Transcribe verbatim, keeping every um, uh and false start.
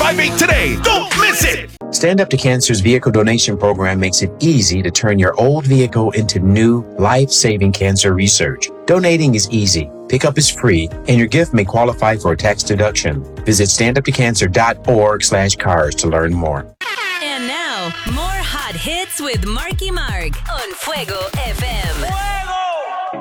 driving today. Don't miss it. Stand Up to Cancer's vehicle donation program makes it easy to turn your old vehicle into new, life-saving cancer research. Donating is easy. Pickup is free, and your gift may qualify for a tax deduction. Visit standuptocancer.org slash cars to learn more. And now, more hot hits with Marky Mark on Fuego F M.